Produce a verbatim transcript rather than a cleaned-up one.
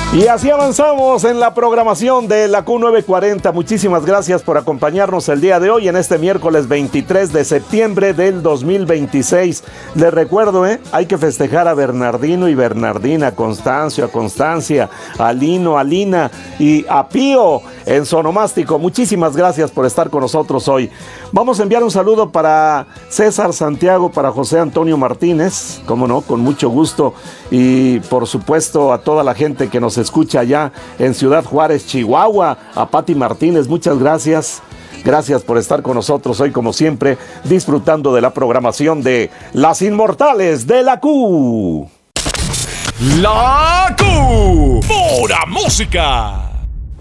Y así avanzamos en la programación de la Q novecientos cuarenta. Muchísimas gracias por acompañarnos el día de hoy en este miércoles veintitrés de septiembre del dos mil veintiséis. Les recuerdo, ¿eh? hay que festejar a Bernardino y Bernardina, a Constancio, a Constancia, a Lino, a Lina y a Pío en Sonomástico. Muchísimas gracias por estar con nosotros hoy. Vamos a enviar un saludo para César Santiago, para José Antonio Martínez, cómo no, con mucho gusto, y por supuesto a toda la gente que nos escucha allá en Ciudad Juárez, Chihuahua, a Pati Martínez, muchas gracias. Gracias por estar con nosotros hoy, como siempre, disfrutando de la programación de Las Inmortales de la Q. La Q, pura música.